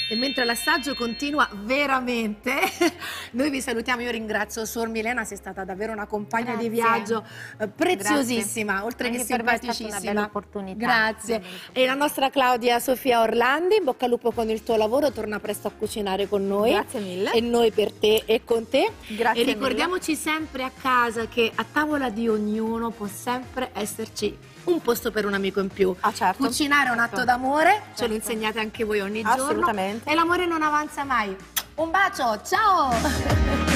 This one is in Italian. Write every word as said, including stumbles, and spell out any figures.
E mentre l'assaggio continua veramente, noi vi salutiamo. Io ringrazio Suor Milena, sei stata davvero una compagna Grazie. di viaggio eh, preziosissima, Grazie. oltre Anche che per me è stata simpaticissima. una bella opportunità. Grazie. Una bella opportunità. E la nostra Claudia Sofia Orlandi, in bocca al lupo con il tuo lavoro, torna presto a cucinare con noi. Grazie mille. E noi per te e con te. Grazie e ricordiamoci sempre a casa che a tavola di ognuno può sempre esserci un posto per un amico in più. Ah, certo. Cucinare è un Certo. atto d'amore, ce Certo. lo insegnate anche voi ogni giorno. Assolutamente. E l'amore non avanza mai. Un bacio, ciao!